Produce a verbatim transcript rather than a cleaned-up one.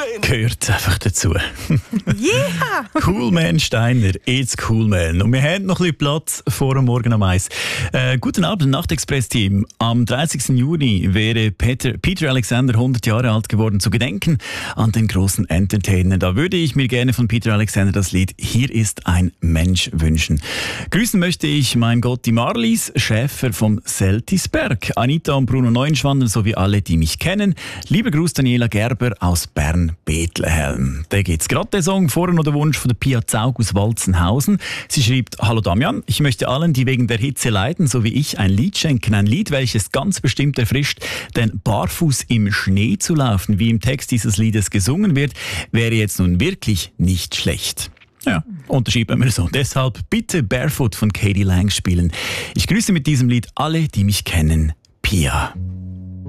Gehört einfach dazu. Yeah! Cool Man Steiner, it's Cool Man. Und wir haben noch ein bisschen Platz vor dem Morgen am Eis. Äh, guten Abend, Nachtexpress-Team. Am dreißigsten Juni wäre Peter, Peter Alexander hundert Jahre alt geworden, zu gedenken an den großen Entertainer. Da würde ich mir gerne von Peter Alexander das Lied Hier ist ein Mensch wünschen. Grüßen möchte ich, mein Gott, die Marlies Schäfer vom Seltisberg, Anita und Bruno Neuenschwander sowie alle, die mich kennen. Lieber Gruß Daniela Gerber aus Bern-Bethlehem. Da geht's gerade der Song, vorher noch der Wunsch von der Pia Zaug aus Walzenhausen. Sie schreibt: Hallo Damian, ich möchte allen, die wegen der Hitze leiden, so wie ich, ein Lied schenken. Ein Lied, welches ganz bestimmt erfrischt, denn barfuß im Schnee zu laufen, wie im Text dieses Liedes gesungen wird, wäre jetzt nun wirklich nicht schlecht. Ja, unterschreiben wir so. Deshalb bitte Barefoot von Katie Lang spielen. Ich grüße mit diesem Lied alle, die mich kennen. Pia.